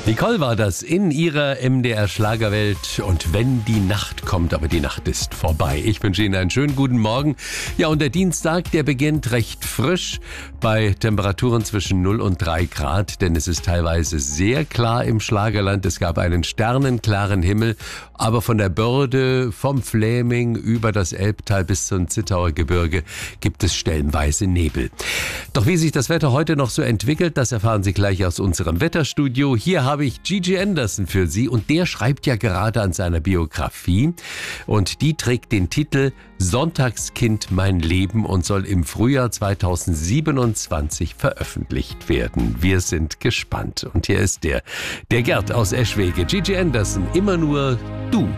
Nicole war das in ihrer MDR-Schlagerwelt. Und wenn die Nacht kommt, aber die Nacht ist vorbei. Ich wünsche Ihnen einen schönen guten Morgen. Ja, und der Dienstag, der beginnt recht frisch bei Temperaturen zwischen 0 und 3 Grad, denn es ist teilweise sehr klar im Schlagerland. Es gab einen sternenklaren Himmel, aber von der Börde, vom Fläming über das Elbtal bis zum Zittauer Gebirge gibt es stellenweise Nebel. Doch wie sich das Wetter heute noch so entwickelt, das erfahren Sie gleich aus unserem Wetterstudio. Hier habe ich Gigi Anderson für Sie und der schreibt ja gerade an seiner Biografie und die trägt den Titel Sonntagskind mein Leben und soll im Frühjahr 2027 veröffentlicht werden. Wir sind gespannt und hier ist der Gerd aus Eschwege. Gigi Anderson, immer nur du.